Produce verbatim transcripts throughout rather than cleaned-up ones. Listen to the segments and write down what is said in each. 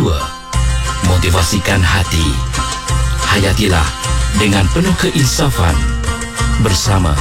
dua. Motivasikan hati. Hayatilah dengan penuh keinsafan. Bersama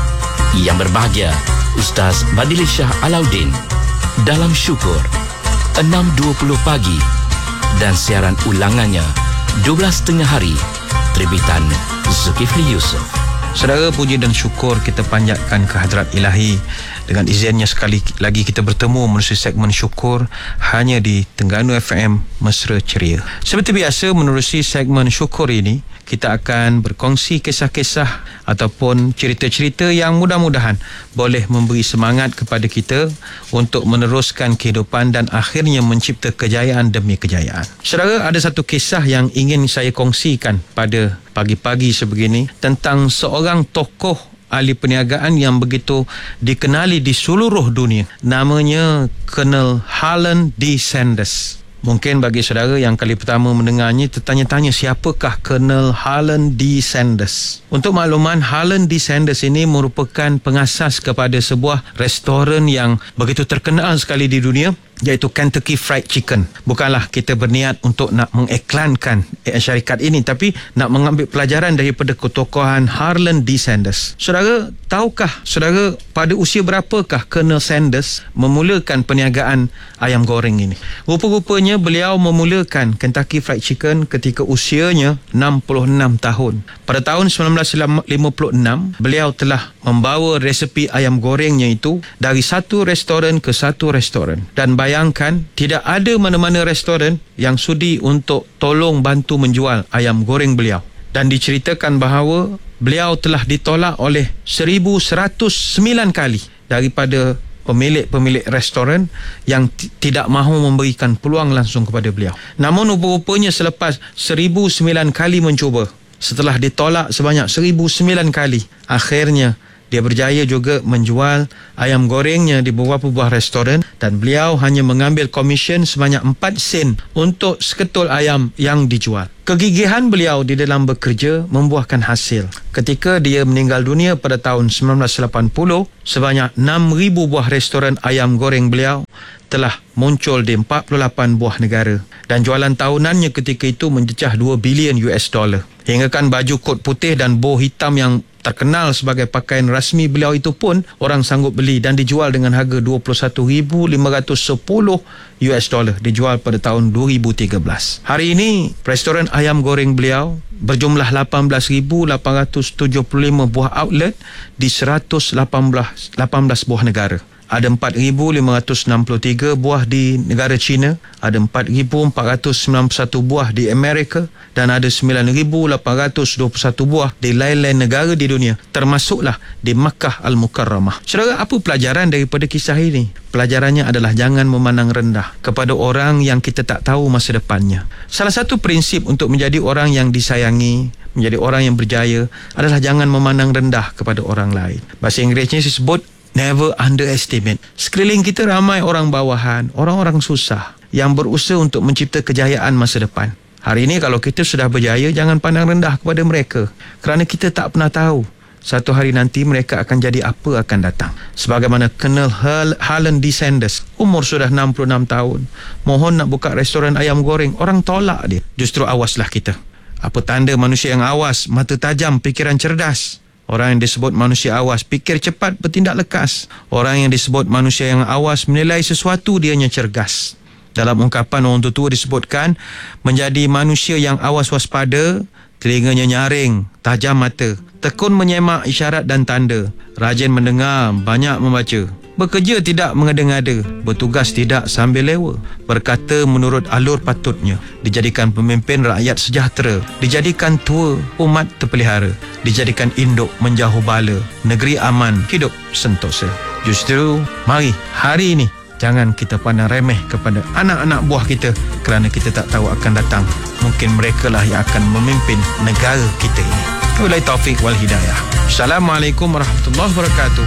Yang Berbahagia Ustaz Badili Shah Alauddin dalam Syukur enam dua puluh pagi dan siaran ulangannya dua belas tiga puluh hari terbitan Zulkifli Yusof. Saudara, puji dan syukur kita panjatkan kehadrat Ilahi. Dengan izinnya sekali lagi kita bertemu menerusi segmen Syukur hanya di Terengganu F M Mesra Ceria. Seperti biasa, menerusi segmen Syukur ini kita akan berkongsi kisah-kisah ataupun cerita-cerita yang mudah-mudahan boleh memberi semangat kepada kita untuk meneruskan kehidupan dan akhirnya mencipta kejayaan demi kejayaan. Saudara, ada satu kisah yang ingin saya kongsikan pada pagi-pagi sebegini tentang seorang tokoh ahli perniagaan yang begitu dikenali di seluruh dunia. Namanya Colonel Harlan D. Sanders. Mungkin bagi saudara yang kali pertama mendengarnya tertanya-tanya, siapakah Colonel Harlan D. Sanders? Untuk makluman, Harlan D. Sanders ini merupakan pengasas kepada sebuah restoran yang begitu terkenal sekali di dunia, iaitu Kentucky Fried Chicken. Bukanlah kita berniat untuk nak mengiklankan syarikat ini, tapi nak mengambil pelajaran daripada ketokohan Harlan D. Sanders. Saudara, tahukah saudara pada usia berapakah Colonel Sanders memulakan perniagaan ayam goreng ini? Rupa-rupanya beliau memulakan Kentucky Fried Chicken ketika usianya enam puluh enam tahun. Pada tahun sembilan belas lima puluh enam, beliau telah membawa resepi ayam gorengnya itu dari satu restoran ke satu restoran. Dan bayangkan, tidak ada mana-mana restoran yang sudi untuk tolong bantu menjual ayam goreng beliau. Dan diceritakan bahawa beliau telah ditolak oleh seribu seratus sembilan kali daripada pemilik-pemilik restoran yang t- tidak mahu memberikan peluang langsung kepada beliau. Namun rupa-rupanya selepas seribu sembilan kali mencuba, setelah ditolak sebanyak seribu sembilan kali, akhirnya dia berjaya juga menjual ayam gorengnya di beberapa buah restoran dan beliau hanya mengambil komisen sebanyak empat sen untuk seketul ayam yang dijual. Kegigihan beliau di dalam bekerja membuahkan hasil. Ketika dia meninggal dunia pada tahun sembilan belas lapan puluh, sebanyak enam ribu buah restoran ayam goreng beliau telah muncul di empat puluh lapan buah negara dan jualan tahunannya ketika itu mencecah dua bilion U S dollar. Hinggakan baju kot putih dan bow hitam yang terkenal sebagai pakaian rasmi beliau itu pun orang sanggup beli dan dijual dengan harga dua puluh satu ribu lima ratus sepuluh U S dollar, dijual pada tahun dua ribu tiga belas. Hari ini restoran ayam goreng beliau berjumlah lapan belas ribu lapan ratus tujuh puluh lima buah outlet di seratus lapan belas buah negara. Ada empat ribu lima ratus enam puluh tiga buah di negara China, ada empat ribu empat ratus sembilan puluh satu buah di Amerika dan ada sembilan ribu lapan ratus dua puluh satu buah di lain-lain negara di dunia, termasuklah di Makkah Al-Mukarramah. Saudara, apa pelajaran daripada kisah ini? Pelajarannya adalah jangan memandang rendah kepada orang yang kita tak tahu masa depannya. Salah satu prinsip untuk menjadi orang yang disayangi, menjadi orang yang berjaya adalah jangan memandang rendah kepada orang lain. Bahasa Inggerisnya disebut never underestimate. Sekeliling kita ramai orang bawahan, orang-orang susah yang berusaha untuk mencipta kejayaan masa depan. Hari ini kalau kita sudah berjaya, jangan pandang rendah kepada mereka, kerana kita tak pernah tahu satu hari nanti mereka akan jadi apa akan datang. Sebagaimana Colonel Harlan D. Sanders, umur sudah enam puluh enam tahun, mohon nak buka restoran ayam goreng, orang tolak dia. Justru awaslah kita. Apa tanda manusia yang awas? Mata tajam, fikiran cerdas. Orang yang disebut manusia awas fikir cepat, bertindak lekas. Orang yang disebut manusia yang awas menilai sesuatu, dianya cergas. Dalam ungkapan orang tua disebutkan, menjadi manusia yang awas waspada, telinganya nyaring, tajam mata, tekun menyemak isyarat dan tanda, rajin mendengar, banyak membaca, bekerja tidak mengada-ngada, bertugas tidak sambil lewa, berkata menurut alur patutnya, dijadikan pemimpin rakyat sejahtera, dijadikan tua umat terpelihara, dijadikan induk menjauh bala, negeri aman, hidup sentosa. Justru mari hari ini jangan kita pandang remeh kepada anak-anak buah kita, kerana kita tak tahu akan datang, mungkin mereka lah yang akan memimpin negara kita ini. Wabillahi taufik wal hidayah. Assalamualaikum warahmatullahi wabarakatuh.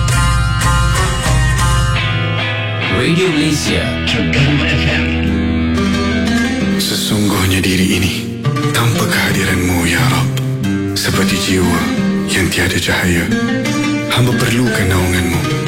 Radio Malaysia Terengganu F M. Sesungguhnya diri ini tanpa kehadiran-Mu ya Rabb, seperti jiwa yang tiada cahaya, hamba perlukan naungan-Mu.